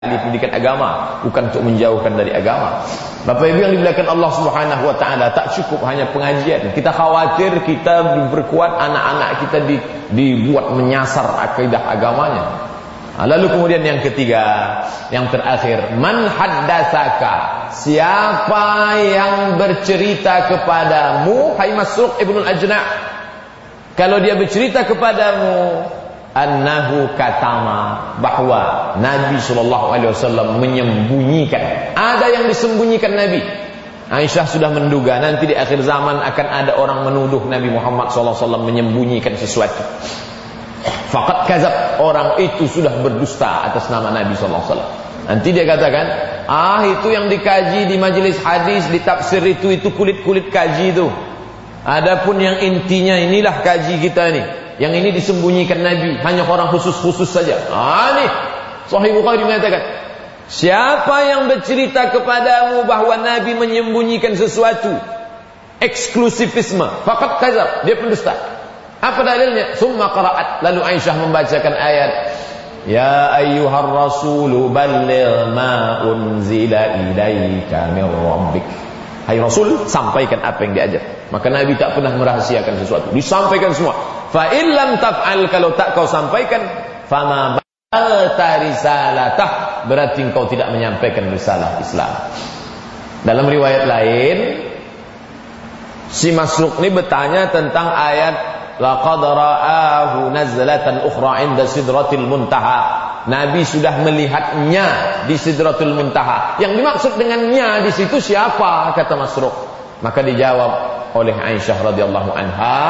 di pendidikan agama, bukan untuk menjauhkan dari agama. Bapak Ibu yang dimuliakan Allah Subhanahu wa taala, tak cukup hanya pengajian. Kita khawatir kita berkuat anak-anak kita dibuat menyasar akidah agamanya. Lalu kemudian yang ketiga, yang terakhir, man haddatsaka, siapa yang bercerita kepadamu, hai Masruq ibn al-Ajna', kalau dia bercerita kepadamu annahu katama, bahwa Nabi SAW menyembunyikan, ada yang disembunyikan Nabi. Aisyah sudah menduga nanti di akhir zaman akan ada orang menuduh Nabi Muhammad SAW menyembunyikan sesuatu. Faqad kazab, orang itu sudah berdusta atas nama Nabi SAW. Nanti dia katakan, itu yang dikaji di majelis hadis, di tafsir itu kulit-kulit kaji itu. Adapun yang intinya inilah kaji kita nih. Yang ini disembunyikan Nabi, hanya orang khusus-khusus saja. Nih Sahih Bukhari mengatakan, siapa yang bercerita kepadamu bahwa Nabi menyembunyikan sesuatu, eksklusifisme, faqad kadzab, dia pendusta. Apa dalilnya? Summa qara'at, lalu Aisyah membacakan ayat, ya ayyuhar rasulu balligh ma unzila ilaika min rabbik. Hai Rasul, sampaikan apa yang diajar. Maka Nabi tak pernah merahasiakan sesuatu, disampaikan semua. Fa in lam taf'al, kalau tak kau sampaikan, fama balagta risalatah, berarti engkau tidak menyampaikan risalah Islam. Dalam riwayat lain, si Masruq ini bertanya tentang ayat laqad ra'ahu nazlatan ukhra 'inda sidratil muntaha. Nabi sudah melihatnya di Sidratul Muntaha. Yang dimaksud dengannya di situ siapa? Kata Masruq. Maka dijawab oleh Aisyah radhiyallahu anha,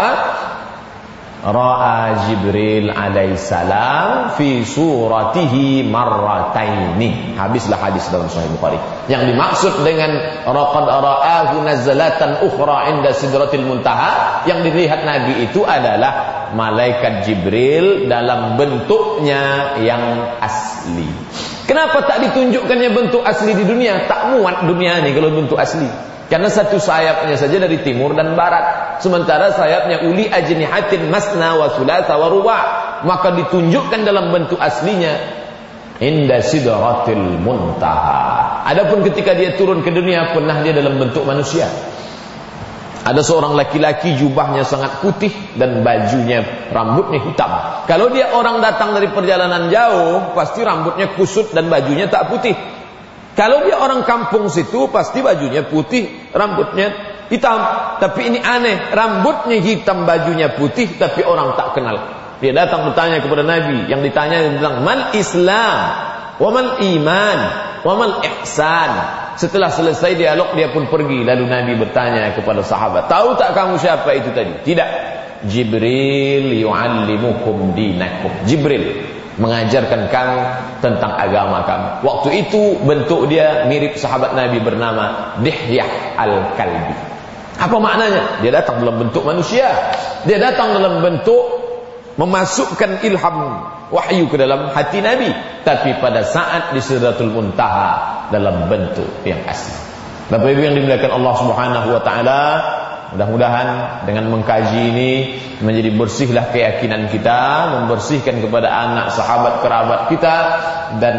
ra'a Jibril alaihissalam fi suratihi marrataini. Habislah hadis dalam Sahih Bukhari. Yang dimaksud dengan laqad ra'ahu nazlatan ukhra 'inda Sidratil Muntaha, yang dilihat Nabi itu adalah malaikat Jibril dalam bentuknya yang asli. Kenapa tak ditunjukkannya bentuk asli di dunia? Tak muat dunia ini kalau bentuk asli. Karena satu sayapnya saja dari timur dan barat, sementara sayapnya uli ajnihatin masna wa thulatha wa ruba'. Maka ditunjukkan dalam bentuk aslinya inda sidratil muntaha. Adapun ketika dia turun ke dunia, pernah dia dalam bentuk manusia. Ada seorang laki-laki, jubahnya sangat putih dan bajunya, rambutnya hitam. Kalau dia orang datang dari perjalanan jauh, pasti rambutnya kusut dan bajunya tak putih. Kalau dia orang kampung situ, pasti bajunya putih, rambutnya hitam. Tapi ini aneh, rambutnya hitam, bajunya putih, tapi orang tak kenal. Dia datang bertanya kepada Nabi. Yang ditanya tentang mal Islam, wa mal iman, wa mal ihsan. Setelah selesai dialog, dia pun pergi. Lalu Nabi bertanya kepada sahabat, tahu tak kamu siapa itu tadi? Tidak. Jibril yu'allimukum dinakum. Jibril mengajarkan kamu tentang agama kamu. Waktu itu bentuk dia mirip sahabat Nabi bernama Dihyah al-Kalbi. Apa maknanya? Dia datang dalam bentuk manusia. Dia datang dalam bentuk memasukkan ilham wahyu ke dalam hati Nabi, tapi pada saat di Sidratul Muntaha dalam bentuk yang asli. Bapak Ibu yang dimuliakan Allah Subhanahu wa taala, mudah-mudahan dengan mengkaji ini menjadi bersihlah keyakinan kita, membersihkan kepada anak, sahabat, kerabat kita, dan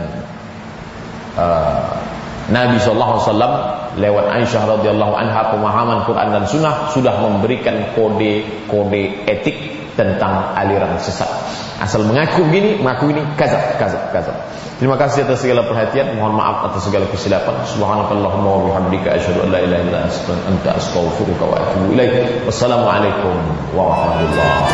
Nabi SAW lewat Aisyah radhiyallahu anha, pemahaman Quran dan Sunnah sudah memberikan kode-kode etik tentang aliran sesat. Asal mengaku begini, mengaku ini, kazab. Terima kasih atas segala perhatian. Mohon maaf atas segala kesilapan. Subhanakallahumma wa bihamdika asyhadu an la ilaha illa anta astaghfiruka wa atubu ilaik. Wassalamualaikum warahmatullahi wabarakatuh.